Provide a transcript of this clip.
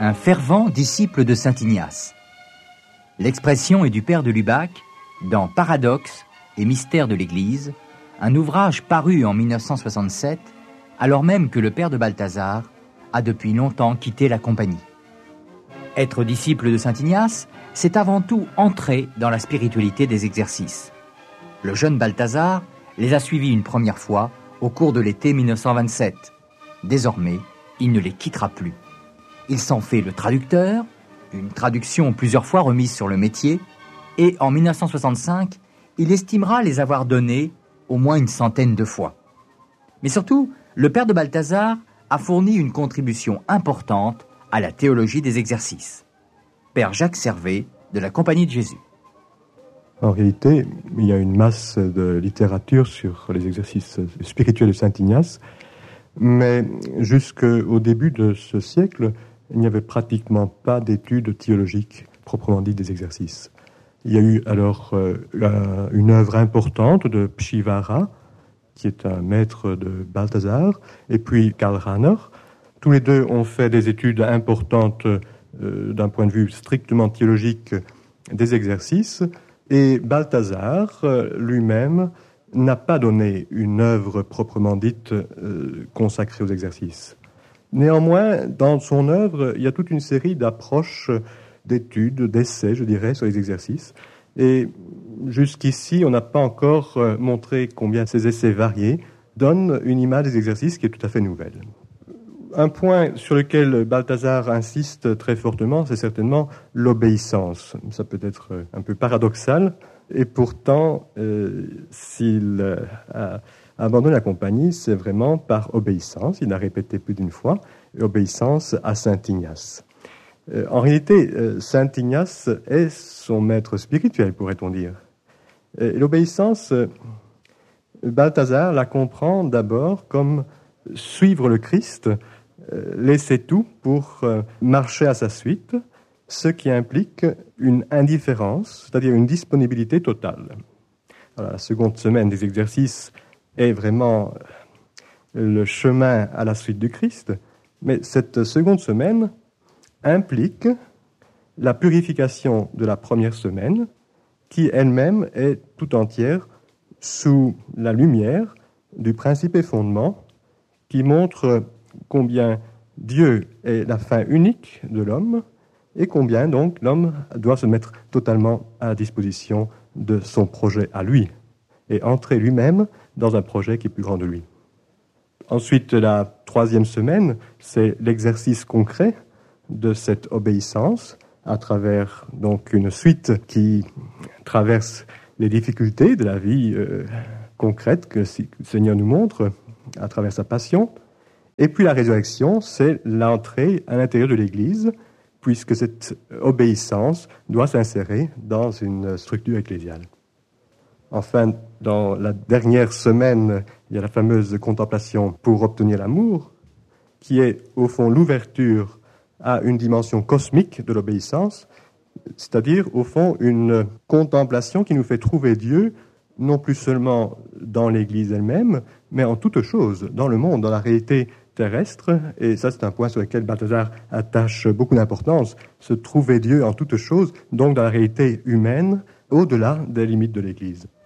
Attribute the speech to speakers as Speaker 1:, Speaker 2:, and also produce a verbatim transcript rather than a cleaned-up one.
Speaker 1: un fervent disciple de saint Ignace. L'expression est du père de Lubac dans Paradoxes et mystères de l'Église, un ouvrage paru en mille neuf cent soixante-sept, alors même que le père de Balthazar a depuis longtemps quitté la compagnie. Être disciple de saint Ignace, c'est avant tout entrer dans la spiritualité des exercices. Le jeune Balthazar les a suivis une première fois au cours de l'été mille neuf cent vingt-sept. Désormais, il ne les quittera plus. Il s'en fait le traducteur, une traduction plusieurs fois remise sur le métier, et en mille neuf cent soixante-cinq, il estimera les avoir donnés au moins une centaine de fois. Mais surtout, le père de Balthazar a fourni une contribution importante à la théologie des exercices. Père Jacques Servet, de la Compagnie de Jésus.
Speaker 2: En réalité, il y a une masse de littérature sur les exercices spirituels de saint Ignace, mais jusqu'au début de ce siècle, il n'y avait pratiquement pas d'études théologiques proprement dites des exercices. Il y a eu alors euh, une œuvre importante de Pchivara, qui est un maître de Balthazar, et puis Karl Rahner. Tous les deux ont fait des études importantes euh, d'un point de vue strictement théologique des exercices, et Balthazar euh, lui-même n'a pas donné une œuvre proprement dite euh, consacrée aux exercices. Néanmoins, dans son œuvre, il y a toute une série d'approches, d'études, d'essais, je dirais, sur les exercices. Et jusqu'ici, on n'a pas encore montré combien ces essais variés donnent une image des exercices qui est tout à fait nouvelle. Un point sur lequel Balthazar insiste très fortement, c'est certainement l'obéissance. Ça peut être un peu paradoxal, et pourtant, euh, s'il a abandonné la compagnie, c'est vraiment par obéissance. Il l'a répété plus d'une fois, obéissance à saint Ignace. Euh, en réalité, euh, saint Ignace est son maître spirituel, pourrait-on dire. Et l'obéissance, euh, Balthazar la comprend d'abord comme suivre le Christ, euh, laisser tout pour euh, marcher à sa suite, ce qui implique une indifférence, c'est-à-dire une disponibilité totale. Alors, la seconde semaine des exercices est vraiment le chemin à la suite du Christ, mais cette seconde semaine implique la purification de la première semaine, qui elle-même est tout entière sous la lumière du principe et fondement qui montre combien Dieu est la fin unique de l'homme et combien donc l'homme doit se mettre totalement à la disposition de son projet à lui et entrer lui-même dans un projet qui est plus grand de lui. Ensuite, la troisième semaine, c'est l'exercice concret de cette obéissance à travers donc une suite qui traverse les difficultés de la vie euh, concrète que le Seigneur nous montre à travers sa passion. Et puis la résurrection, c'est l'entrée à l'intérieur de l'Église, puisque cette obéissance doit s'insérer dans une structure ecclésiale. Enfin, dans la dernière semaine, il y a la fameuse contemplation pour obtenir l'amour, qui est au fond l'ouverture à une dimension cosmique de l'obéissance, c'est-à-dire au fond une contemplation qui nous fait trouver Dieu, non plus seulement dans l'Église elle-même, mais en toute chose, dans le monde, dans la réalité terrestre. Et ça, c'est un point sur lequel Balthazar attache beaucoup d'importance, se trouver Dieu en toute chose, donc dans la réalité humaine, au-delà des limites de l'Église.